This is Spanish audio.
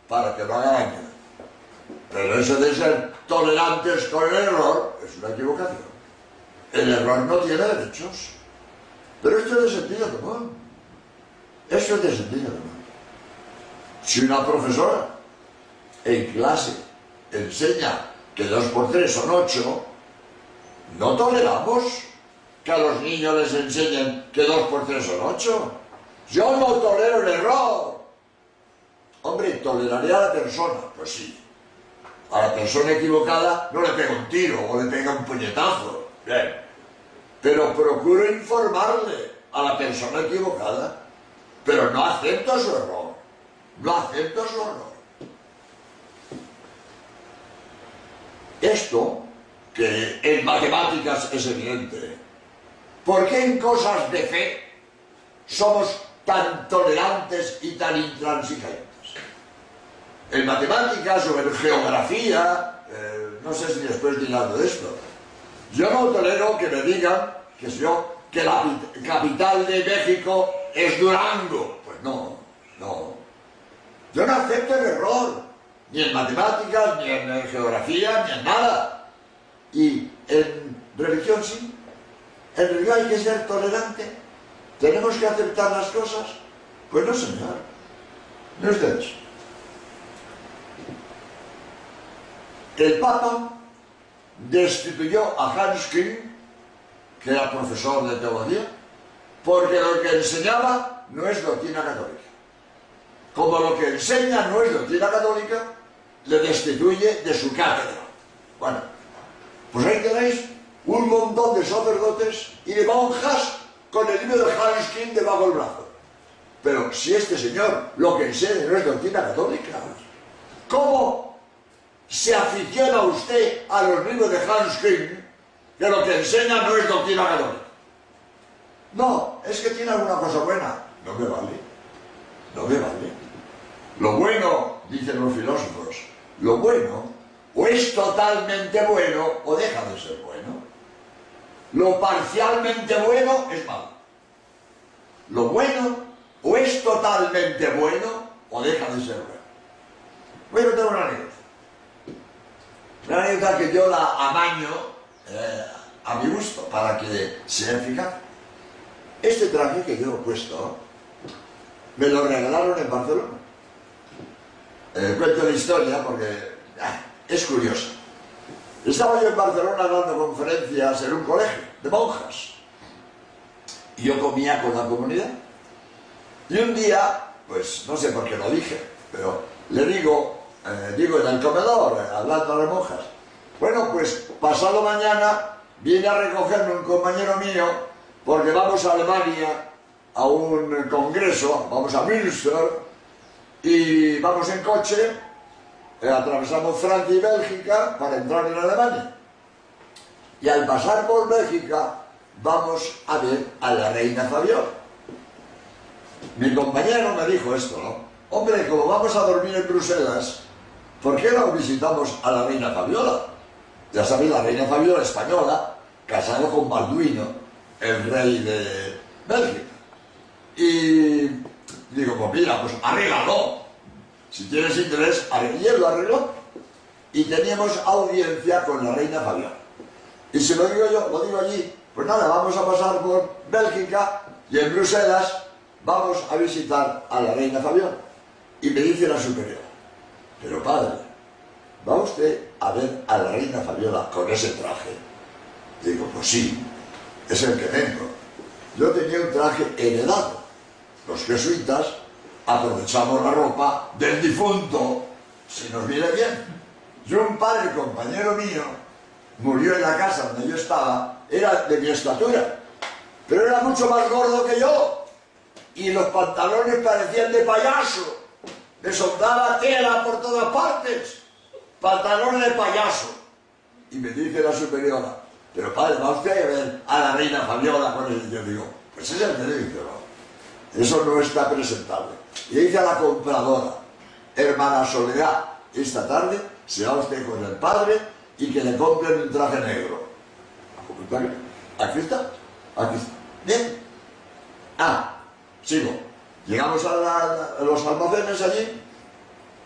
para que no haga daño. Pero eso de ser tolerantes con el error es una equivocación. El error no tiene derechos. Pero esto es de sentido común. Eso es de sentido común. Si una profesora en clase enseña que 2 por 3 son 8, no toleramos que a los niños les enseñen que 2 por 3 son 8. Yo no tolero el error. Hombre, ¿toleraré a la persona? Pues sí. A la persona equivocada no le pega un tiro o le pega un puñetazo. Bien. Pero procuro informarle a la persona equivocada. Pero no acepto su error. No acepto su error. Esto, que en matemáticas es evidente. ¿Por qué en cosas de fe somos tan tolerantes y tan intransigentes? En matemáticas o en geografía, no sé si después dirán de esto. Yo no tolero que me digan que la capital de México es Durango. Pues no. Yo no acepto el error, ni en matemáticas, ni en geografía, ni en nada. Y en religión sí. En religión hay que ser tolerante. ¿Tenemos que aceptar las cosas? Pues no, señor. No ustedes. El Papa destituyó a Hans Küng, que era profesor de teología, porque lo que enseñaba no es doctrina católica. Como lo que enseña no es doctrina católica, le destituye de su cátedra. Bueno, pues ahí tenéis un montón de sacerdotes y de monjas con el libro de Hans Küng debajo del brazo. Pero si este señor lo que enseña no es doctrina católica, ¿cómo se aficiona usted a los libros de Hans Küng, que lo que enseña no es doctrina católica? No, es que tiene alguna cosa buena. No me vale. No me vale. Lo bueno, dicen los filósofos, lo bueno o es totalmente bueno o deja de ser bueno. Lo parcialmente bueno es malo. Lo bueno o es totalmente bueno o deja de ser bueno. Voy a contar una anécdota. Una anécdota que yo la amaño a mi gusto para que sea eficaz. Este traje que yo he puesto me lo regalaron en Barcelona. Cuento la historia porque es curiosa. Estaba yo en Barcelona dando conferencias en un colegio de monjas y yo comía con la comunidad. Y un día, pues no sé por qué lo dije, pero le digo en el comedor, hablando a las monjas, bueno, pues pasado mañana viene a recogerme un compañero mío porque vamos a Alemania a un congreso, vamos a Münster y vamos en coche, atravesamos Francia y Bélgica para entrar en Alemania. Y al pasar por Bélgica vamos a ver a la reina Fabiola. Mi compañero me dijo esto, ¿no? Hombre, como vamos a dormir en Bruselas, ¿por qué no visitamos a la reina Fabiola? Ya sabéis, la reina Fabiola española, casada con Balduino, el rey de Bélgica. Y digo, pues mira, pues arréglalo. Si tienes interés, y él lo arregló. Y teníamos audiencia con la reina Fabiola. Y si lo digo yo, lo digo allí, pues nada, vamos a pasar por Bélgica y en Bruselas vamos a visitar a la reina Fabiola. Y me dice la superiora, pero padre, ¿va usted a ver a la reina Fabiola con ese traje? Digo, pues sí, es el que tengo. Yo tenía un traje heredado. Los jesuitas aprovechamos la ropa del difunto, si nos viene bien. Yo, un padre compañero mío, murió en la casa donde yo estaba, era de mi estatura, pero era mucho más gordo que yo, y los pantalones parecían de payaso, me soldaba tela por todas partes, pantalones de payaso. Y me dice la superiora, pero padre, ¿va usted a ver a la reina Fabiola con él? Y yo digo, pues es el que le dice, no, eso no está presentable. Y le dice a la compradora, hermana Soledad, esta tarde se va usted con el padre y que le compren un traje negro. Aquí está, aquí está. Bien. Sigo. Llegamos a los almacenes allí